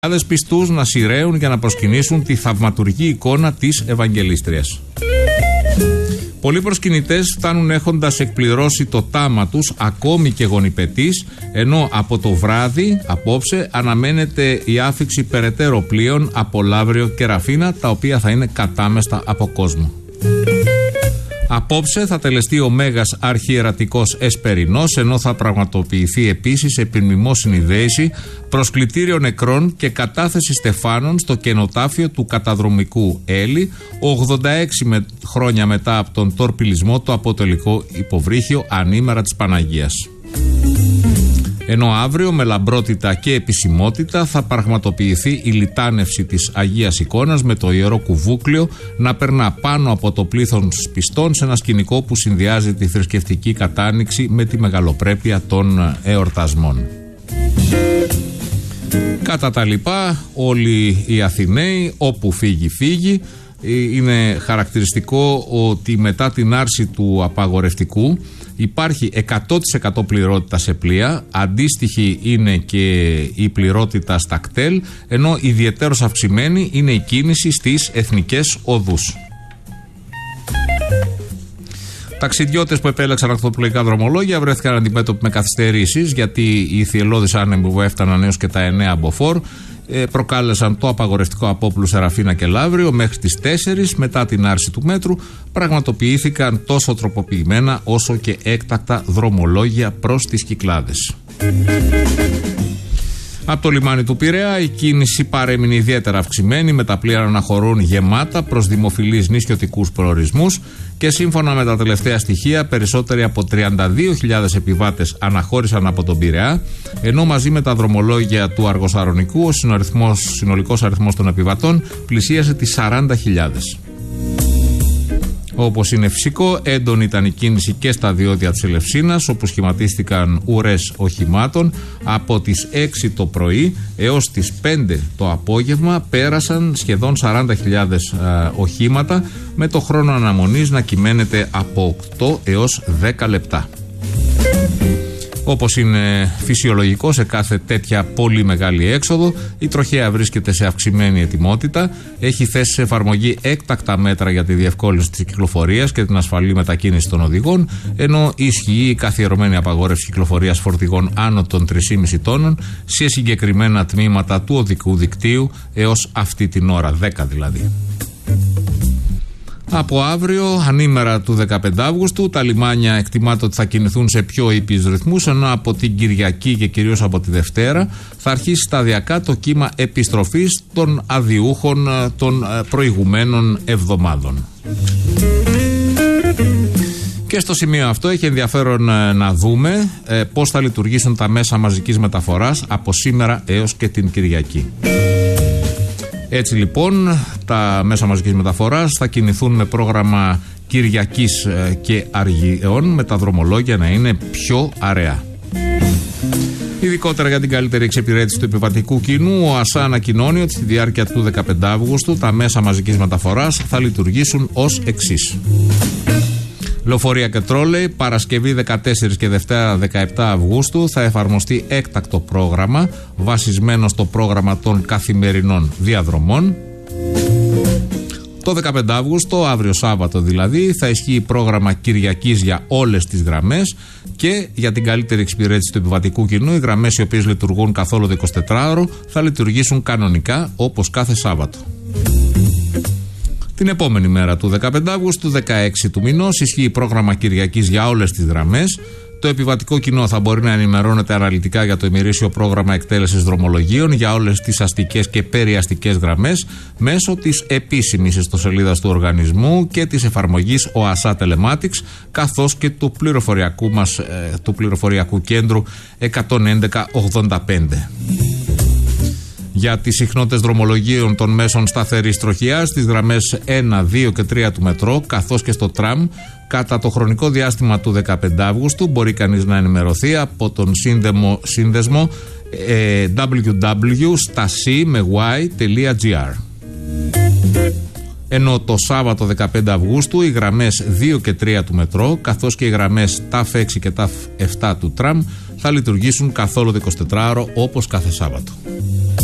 πιστούς να σειραίουν για να προσκυνήσουν τη θαυματουργή εικόνα της Ευαγγελίστριας. Πολλοί προσκυνητές φτάνουν έχοντας εκπληρώσει το τάμα τους, ακόμη και γονιπετής, ενώ από το βράδυ, απόψε, αναμένεται η άφιξη περαιτέρω πλοίων από Λαύριο και Ραφίνα, τα οποία θα είναι κατάμεστα από κόσμο. Απόψε θα τελεστεί ο Μέγας Αρχιερατικός Εσπερινός, ενώ θα πραγματοποιηθεί επίσης επιμνημόσυνη δέηση, προσκλητήριο νεκρών και κατάθεση στεφάνων στο κενοτάφιο του καταδρομικού Έλλη, 86 χρόνια μετά από τον τορπιλισμό του από το υλικό υποβρύχιο ανήμερα της Παναγίας. Ενώ αύριο με λαμπρότητα και επισημότητα θα πραγματοποιηθεί η λιτάνευση της Αγίας Εικόνας με το Ιερό Κουβούκλιο να περνά πάνω από το πλήθος πιστών σε ένα σκηνικό που συνδυάζει τη θρησκευτική κατάνοιξη με τη μεγαλοπρέπεια των εορτασμών. Κατά τα λοιπά, όλοι οι Αθηναίοι, όπου φύγει, είναι χαρακτηριστικό ότι μετά την άρση του απαγορευτικού υπάρχει 100% πληρότητα σε πλοία, αντίστοιχη είναι και η πληρότητα στα κτέλ, ενώ ιδιαιτέρως αυξημένη είναι η κίνηση στις εθνικές οδούς. Ταξιδιώτες που επέλεξαν ακτοπλοϊκά δρομολόγια βρέθηκαν αντιμέτωποι με καθυστερήσεις, γιατί οι θυελλώδεις άνεμοι που έφταναν έως και τα 9 μποφόρ προκάλεσαν το απαγορευτικό απόπλου σε Ραφίνα και Λαύριο μέχρι τις 4. Μετά την άρση του μέτρου πραγματοποιήθηκαν τόσο τροποποιημένα όσο και έκτακτα δρομολόγια προς τις Κυκλάδες. Από το λιμάνι του Πειραιά η κίνηση παρέμεινε ιδιαίτερα αυξημένη, με τα πλοία να αναχωρούν γεμάτα προς δημοφιλείς νησιωτικούς προορισμούς και σύμφωνα με τα τελευταία στοιχεία περισσότεροι από 32.000 επιβάτες αναχώρησαν από τον Πειραιά, ενώ μαζί με τα δρομολόγια του Αργοσαρονικού ο συνολικός αριθμός των επιβατών πλησίασε τις 40.000. Όπως είναι φυσικό, έντονη ήταν η κίνηση και στα διόδια της Ελευσίνας, όπου σχηματίστηκαν ουρές οχημάτων. Από τις 6 το πρωί έως τις 5 το απόγευμα πέρασαν σχεδόν 40.000 οχήματα, με το χρόνο αναμονής να κυμαίνεται από 8 έως 10 λεπτά. Όπως είναι φυσιολογικό σε κάθε τέτοια πολύ μεγάλη έξοδο, η τροχέα βρίσκεται σε αυξημένη ετοιμότητα, έχει θέσει σε εφαρμογή έκτακτα μέτρα για τη διευκόλυνση της κυκλοφορίας και την ασφαλή μετακίνηση των οδηγών, ενώ ισχύει η καθιερωμένη απαγόρευση κυκλοφορίας φορτηγών άνω των 3,5 τόνων σε συγκεκριμένα τμήματα του οδικού δικτύου έως αυτή την ώρα, 10 δηλαδή. Από αύριο, ανήμερα του 15 Αύγουστου, τα λιμάνια εκτιμάται ότι θα κινηθούν σε πιο ήπιους ρυθμούς, ενώ από την Κυριακή και κυρίως από τη Δευτέρα θα αρχίσει σταδιακά το κύμα επιστροφής των αδειούχων των προηγουμένων εβδομάδων. Και στο σημείο αυτό έχει ενδιαφέρον να δούμε πώς θα λειτουργήσουν τα μέσα μαζικής μεταφοράς από σήμερα έως και την Κυριακή. Έτσι λοιπόν, τα μέσα μαζικής μεταφοράς θα κινηθούν με πρόγραμμα Κυριακής και Αργιών, με τα δρομολόγια να είναι πιο αραιά. Ειδικότερα για την καλύτερη εξυπηρέτηση του επιβατικού κοινού, ο ΑΣΑ ανακοινώνει ότι στη διάρκεια του 15 Αύγουστου τα μέσα μαζικής μεταφοράς θα λειτουργήσουν ως εξής. Λεωφορεία και τρόλεϊ, Παρασκευή 14 και Δευτέρα 17 Αυγούστου θα εφαρμοστεί έκτακτο πρόγραμμα βασισμένο στο πρόγραμμα των καθημερινών διαδρομών. Το 15 Αύγουστο, αύριο Σάββατο δηλαδή, θα ισχύει πρόγραμμα Κυριακής για όλες τις γραμμές και για την καλύτερη εξυπηρέτηση του επιβατικού κοινού οι γραμμές οι οποίες λειτουργούν καθόλου το 24ωρο θα λειτουργήσουν κανονικά όπως κάθε Σάββατο. Την επόμενη μέρα του 15 Αύγουστου, 16 του μηνός, ισχύει πρόγραμμα Κυριακής για όλες τις γραμμές. Το επιβατικό κοινό θα μπορεί να ενημερώνεται αναλυτικά για το ημερήσιο πρόγραμμα εκτέλεσης δρομολογίων για όλες τις αστικές και περιαστικές γραμμές μέσω της επίσημης ιστοσελίδας του οργανισμού και της εφαρμογής ΟΑΣΑ Telematics, καθώς και του πληροφοριακού κέντρου 11185. Για τις συχνότητες δρομολογίων των μέσων σταθερής τροχιάς στις γραμμές 1, 2 και 3 του μετρό, καθώς και στο τραμ, κατά το χρονικό διάστημα του 15 Αύγουστου μπορεί κανείς να ενημερωθεί από τον σύνδεσμο www.stasi.gr. Ενώ το Σάββατο 15 Αυγούστου οι γραμμές 2 και 3 του μετρό, καθώς και οι γραμμές ΤΑΦ 6 και ΤΑΦ 7 του τραμ θα λειτουργήσουν καθόλου το 24ωρο όπως κάθε Σάββατο.